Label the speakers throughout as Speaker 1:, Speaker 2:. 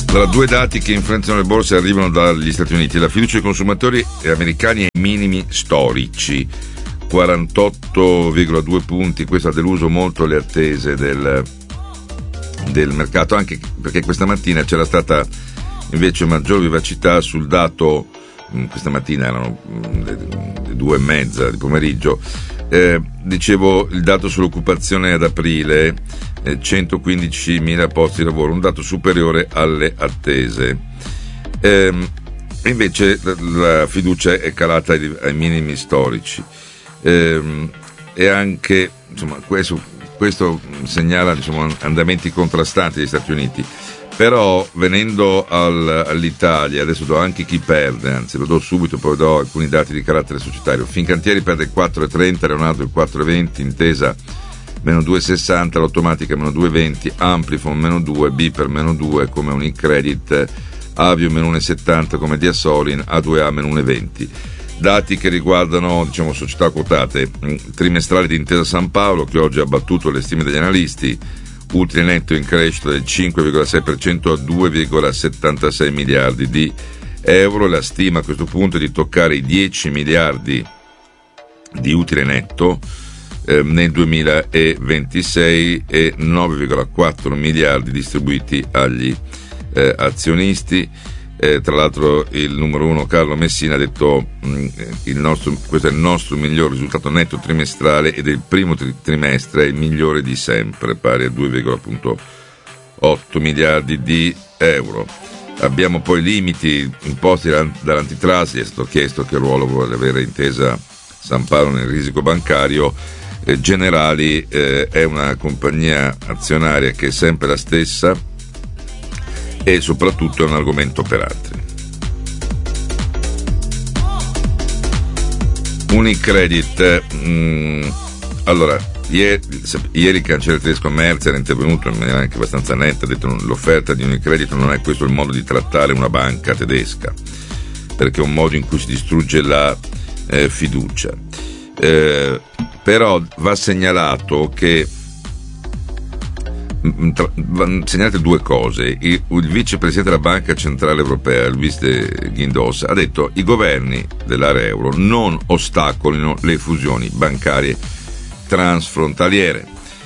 Speaker 1: Allora, due dati che influenzano le borse arrivano dagli Stati Uniti. La fiducia dei consumatori americani è ai minimi storici, 48,2 punti. Questo ha deluso molto le attese del mercato, anche perché questa mattina c'era stata invece maggior vivacità sul dato. Questa mattina erano le 2:30 di pomeriggio. Dicevo, il dato sull'occupazione ad aprile, 115.000 posti di lavoro, un dato superiore alle attese. Invece la fiducia è calata ai minimi storici, e anche, insomma, questo segnala, diciamo, andamenti contrastanti degli Stati Uniti. Però venendo all'Italia, adesso do anche chi perde, anzi lo do subito, poi do alcuni dati di carattere societario. Fincantieri perde il 4,30, Leonardo il 4,20, Intesa meno 2,60, l'Automatica meno 2,20, Amplifon meno 2, Biper meno 2 come Unicredit, Avio meno 1,70 come Diasolin, A2A meno 1,20. Dati che riguardano, diciamo, società quotate. Trimestrale di Intesa San Paolo, che oggi ha battuto le stime degli analisti, utile netto in crescita del 5,6% a 2,76 miliardi di euro. La stima a questo punto è di toccare i 10 miliardi di utile netto nel 2026 e 9,4 miliardi distribuiti agli azionisti. Tra l'altro il numero uno Carlo Messina ha detto questo è il nostro miglior risultato netto trimestrale ed è il primo trimestre il migliore di sempre, pari a 2,8 miliardi di euro. Abbiamo poi limiti imposti dall'antitrust. Gli è stato chiesto che ruolo vuole avere Intesa San Paolo nel risico bancario. Generali è una compagnia azionaria che è sempre la stessa e soprattutto è un argomento per altri. Unicredit, allora ieri il cancelliere tedesco Merz era intervenuto in maniera anche abbastanza netta, ha detto l'offerta di Unicredit non è questo il modo di trattare una banca tedesca, perché è un modo in cui si distrugge la fiducia. Però va segnalato che segnalate due cose. Il vicepresidente della Banca Centrale Europea, Luis de Guindos, ha detto i governi dell'area euro non ostacolino le fusioni bancarie transfrontaliere.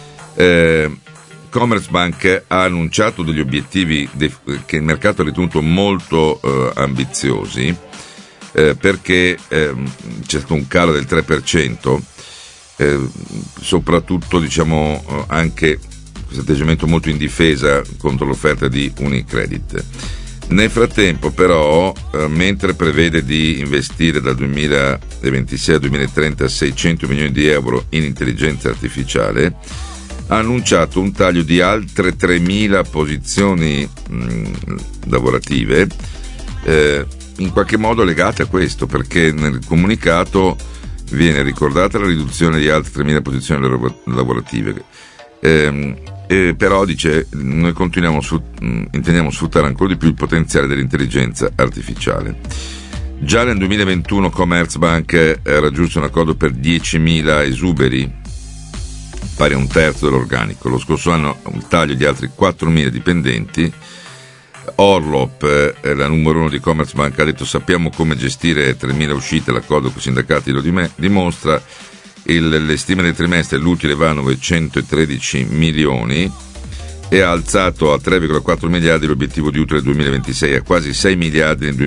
Speaker 1: Commerzbank ha annunciato degli obiettivi che il mercato ha ritenuto molto ambiziosi, perché c'è stato un calo del 3%, soprattutto, diciamo, anche questo atteggiamento molto in difesa contro l'offerta di Unicredit. Nel frattempo però, mentre prevede di investire dal 2026 al 2030 600 milioni di euro in intelligenza artificiale, ha annunciato un taglio di altre 3.000 posizioni lavorative, in qualche modo legate a questo, perché nel comunicato viene ricordata la riduzione di altre 3.000 posizioni lavorative. Però dice noi intendiamo sfruttare ancora di più il potenziale dell'intelligenza artificiale. Già nel 2021 Commerzbank raggiunse un accordo per 10.000 esuberi, pari a un terzo dell'organico. Lo scorso anno un taglio di altri 4.000 dipendenti. Orlop, la numero uno di Commerzbank, ha detto sappiamo come gestire 3.000 uscite, l'accordo con i sindacati lo dimostra. Le stime del trimestre, l'utile va a 913 milioni e ha alzato a 3,4 miliardi l'obiettivo di utile 2026, a quasi 6 miliardi nel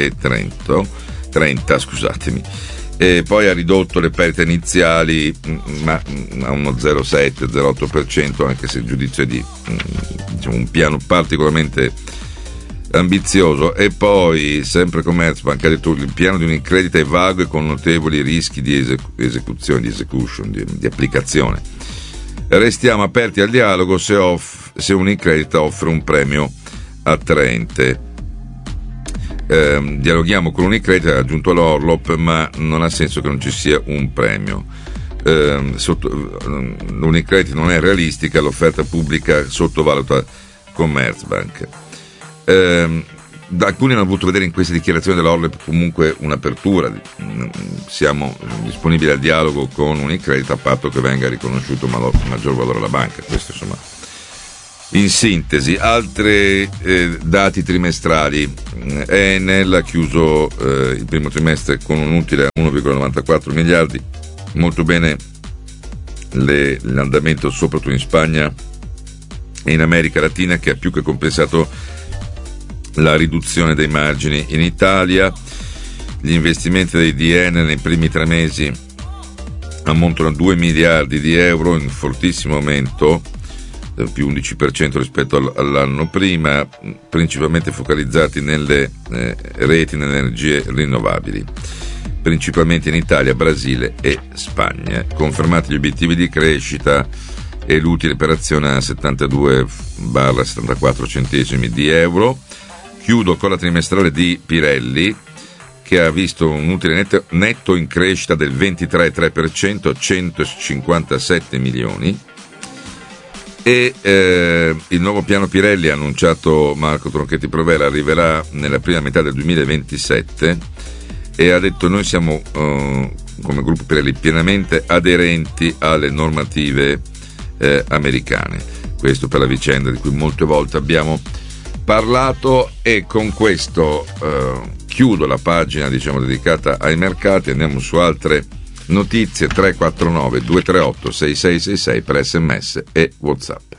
Speaker 1: 2030, scusatemi. E poi ha ridotto le perdite iniziali a uno 0,7-0,8%, anche se il giudizio è di diciamo, un piano particolarmente ambizioso. E poi sempre Commerzbank ha detto il piano di Unicredit è vago e con notevoli rischi di esecuzione, di applicazione. Restiamo aperti al dialogo se Unicredit offre un premio attraente. Dialoghiamo con Unicredit, ha aggiunto l'Orlop, ma non ha senso che non ci sia un premio. Unicredit non è realistica, l'offerta pubblica sottovaluta Commerzbank. Alcuni hanno voluto vedere in queste dichiarazioni dell'Orlop comunque un'apertura. Siamo disponibili al dialogo con Unicredit a patto che venga riconosciuto maggior valore alla banca. Questo insomma In sintesi, altri dati trimestrali. Enel ha chiuso il primo trimestre con un utile a 1,94 miliardi, molto bene l'andamento soprattutto in Spagna e in America Latina, che ha più che compensato la riduzione dei margini in Italia. Gli investimenti di Enel nei primi 3 mesi ammontano a 2 miliardi di euro, in fortissimo aumento, più 11% rispetto all'anno prima, principalmente focalizzati nelle reti di energie rinnovabili, principalmente in Italia, Brasile e Spagna. Confermati gli obiettivi di crescita e l'utile per azione a 72,74 centesimi di euro. Chiudo con la trimestrale di Pirelli, che ha visto un utile netto in crescita del 23,3%, 157 milioni. E il nuovo piano Pirelli, annunciato Marco Tronchetti Provera, arriverà nella prima metà del 2027 e ha detto: noi siamo come gruppo Pirelli pienamente aderenti alle normative americane. Questo per la vicenda di cui molte volte abbiamo parlato, e con questo chiudo la pagina dedicata ai mercati. Andiamo su altre notizie. 349 238 6666 per SMS e WhatsApp.